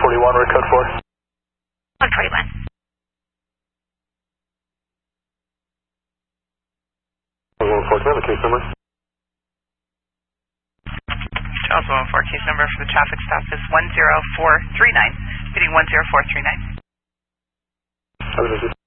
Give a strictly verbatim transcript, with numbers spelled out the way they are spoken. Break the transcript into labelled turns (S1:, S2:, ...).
S1: forty-one, we're code four.
S2: one forty-one.
S1: one four, can I have a case number?
S3: Charles one four, case number for the traffic stop is one zero four three nine, speeding one zero four three nine.
S1: Have a good day.